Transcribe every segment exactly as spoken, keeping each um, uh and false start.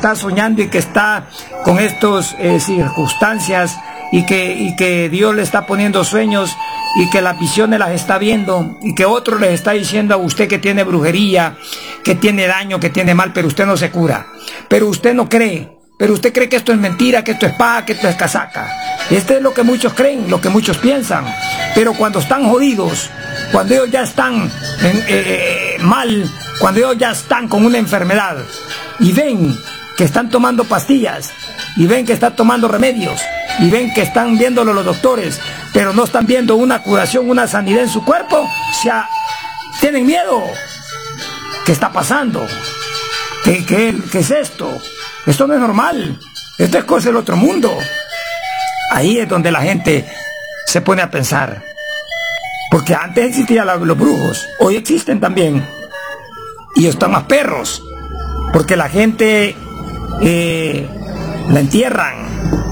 está soñando y que está con estas eh, circunstancias y que, y que Dios le está poniendo sueños y que las visiones las está viendo y que otro les está diciendo a usted que tiene brujería, que tiene daño, que tiene mal, pero usted no se cura, pero usted no cree, pero usted cree que esto es mentira, que esto es paja, que esto es casaca. Este es lo que muchos creen, lo que muchos piensan, pero cuando están jodidos, cuando ellos ya están en, eh, mal, cuando ellos ya están con una enfermedad y ven que están tomando pastillas y ven que están tomando remedios y ven que están viéndolo los doctores, pero no están viendo una curación, una sanidad en su cuerpo, o sea, tienen miedo. ¿Qué está pasando? ¿Qué, qué, qué es esto? Esto no es normal, esto es cosa del otro mundo. Ahí es donde la gente se pone a pensar, porque antes existían los brujos, hoy existen también, y están más perros, porque la gente eh, la entierran,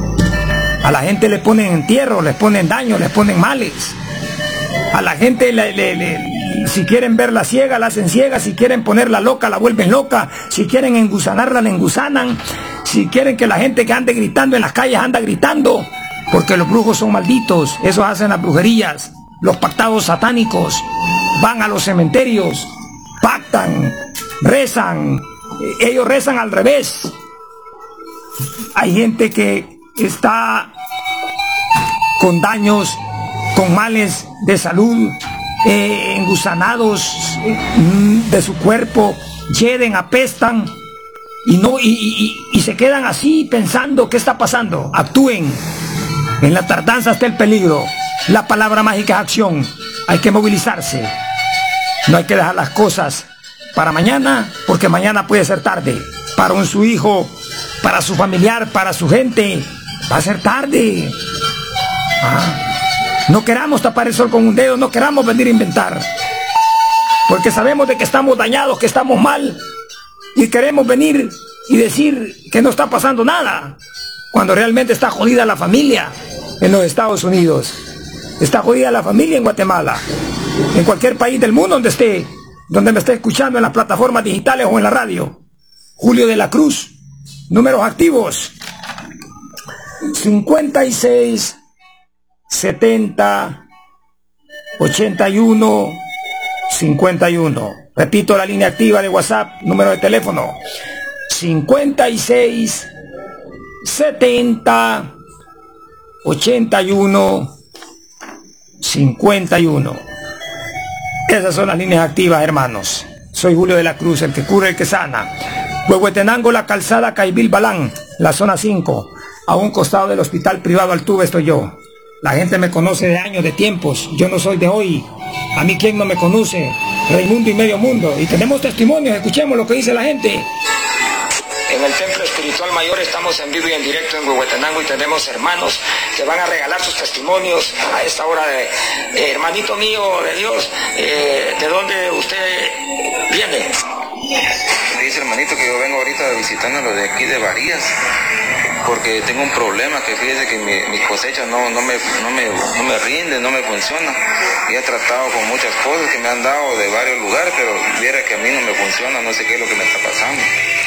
a la gente le ponen entierro, les ponen daño, les ponen males, a la gente le, le, le, si quieren verla ciega, la hacen ciega, si quieren ponerla loca, la vuelven loca, si quieren engusanarla, la engusanan, si quieren que la gente que ande gritando en las calles anda gritando, porque los brujos son malditos, esos hacen las brujerías, los pactados satánicos, van a los cementerios, pactan, rezan, ellos rezan al revés. Hay gente que está con daños, con males de salud, eh, engusanados eh, de su cuerpo, hieden, apestan y, no, y, y, y se quedan así pensando qué está pasando. Actúen. En la tardanza está el peligro. La palabra mágica es acción. Hay que movilizarse. No hay que dejar las cosas para mañana, porque mañana puede ser tarde. Para un, su hijo, para su familiar, para su gente, va a ser tarde. Ah. No queramos tapar el sol con un dedo, no queramos venir a inventar, porque sabemos de que estamos dañados, que estamos mal, y queremos venir y decir que no está pasando nada, cuando realmente está jodida la familia en los Estados Unidos, está jodida la familia en Guatemala, en cualquier país del mundo donde esté, donde me esté escuchando en las plataformas digitales o en la radio. Julio de la Cruz, números activos: cincuenta y seis, setenta, ochenta y uno, cincuenta y uno. Repito la línea activa de WhatsApp, número de teléfono: cincuenta y seis, setenta, ochenta y uno, cincuenta y uno. Esas son las líneas activas, hermanos. Soy Julio de la Cruz, el que cura, el que sana. Huehuetenango, la calzada Caibil Balán, la zona cinco, a un costado del hospital privado Altuve estoy yo. La gente me conoce de años, de tiempos, yo no soy de hoy. A mí, ¿quién no me conoce? Raimundo y medio mundo. Y tenemos testimonios, escuchemos lo que dice la gente. En el Templo Espiritual Mayor estamos en vivo y en directo en Huehuetenango y tenemos hermanos que van a regalar sus testimonios a esta hora. De eh, hermanito mío de Dios, eh, ¿de dónde usted viene? Dice hermanito que yo vengo ahorita visitando lo de aquí de Varías, porque tengo un problema, que fíjese que mi, mi cosecha no, no, me, no, me, no me rinde, no me funciona. Y he tratado con muchas cosas que me han dado de varios lugares, pero viera que a mí no me funciona, no sé qué es lo que me está pasando.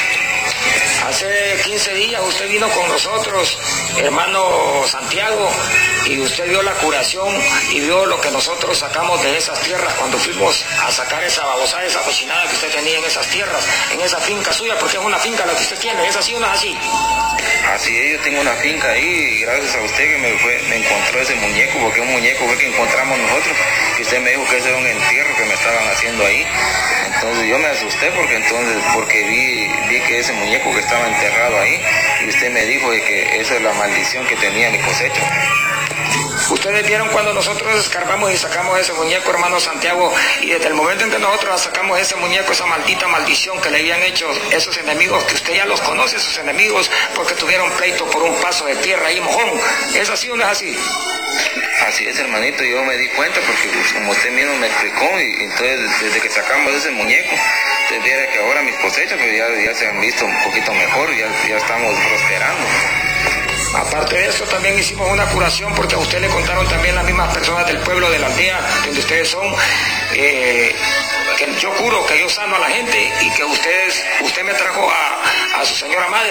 Hace quince días usted vino con nosotros, hermano Santiago, y usted vio la curación y vio lo que nosotros sacamos de esas tierras cuando fuimos a sacar esa babosada, esa cochinada que usted tenía en esas tierras, en esa finca suya, porque es una finca la que usted tiene. ¿Es así o no es así? Así es, yo tengo una finca ahí y gracias a usted que me, fue, me encontró ese muñeco, porque un muñeco fue que encontramos nosotros, y usted me dijo que ese era un entierro que me estaban haciendo ahí. Entonces yo me asusté porque entonces porque vi, vi que ese muñeco que estaba enterrado ahí, y usted me dijo de que esa es la maldición que tenía mi cosecha. Ustedes vieron cuando nosotros escarbamos y sacamos ese muñeco, hermano Santiago, y desde el momento en que nosotros sacamos ese muñeco, esa maldita maldición que le habían hecho esos enemigos, que usted ya los conoce, esos enemigos, porque tuvieron pleito por un paso de tierra ahí, mojón. ¿Es así o no es así? Así es, hermanito, yo me di cuenta porque pues, como usted mismo me explicó, y entonces desde que sacamos ese muñeco, usted viera que ahora mis cosechas pues, ya, ya se han visto un poquito mejor, ya, ya estamos prosperando. Aparte de eso, también hicimos una curación porque a usted le contaron también las mismas personas del pueblo, de la aldea, donde ustedes son, eh, que yo curo, que yo sano a la gente y que ustedes, usted me trajo a, a su señora madre.